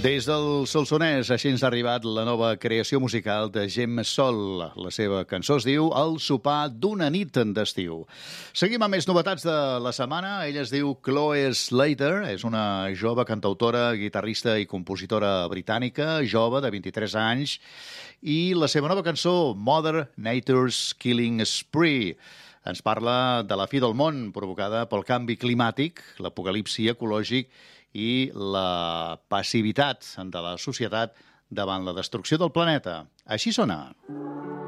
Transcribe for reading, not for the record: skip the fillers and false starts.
Des del Solsonès, així ens ha arribat la nova creació musical de Gemma Sol. La seva cançó es diu El sopar d'una nit d'estiu. Seguim amb més novetats de la setmana. Ella es diu Chloe Slater, és una jove cantautora, guitarrista i compositora britànica, jove, de 23 anys, i la seva nova cançó, Mother Nature's Killing Spree, ens parla de la fi del món provocada pel canvi climàtic, l'apocalipsi ecològic i la passivitat de la societat davant la destrucció del planeta. Així sona.